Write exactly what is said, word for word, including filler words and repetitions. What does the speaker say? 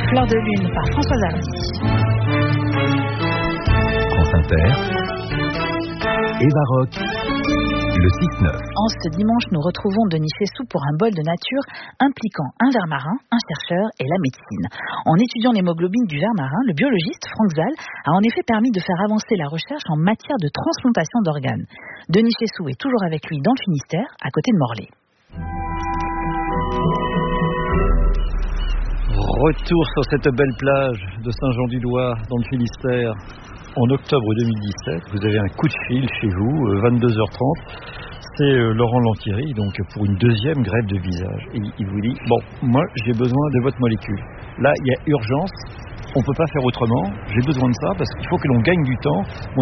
Fleur de lune par Françoise Hardy. France Inter et Baroque, le six neuf. En ce dimanche, nous retrouvons Denis Chessou pour un bol de nature impliquant un ver marin, un chercheur et la médecine. En étudiant l'hémoglobine du ver marin, le biologiste Franck Zal a en effet permis de faire avancer la recherche en matière de transplantation d'organes. Denis Chessou est toujours avec lui dans le Finistère, à côté de Morlaix. Retour sur cette belle plage de Saint-Jean-du-Loir dans le Finistère en octobre deux mille dix-sept. Vous avez un coup de fil chez vous, vingt-deux heures trente. C'est Laurent Lantieri, donc pour une deuxième greffe de visage. Et il vous dit, bon, moi j'ai besoin de votre molécule. Là, il y a urgence, on ne peut pas faire autrement, j'ai besoin de ça parce qu'il faut que l'on gagne du temps. Mon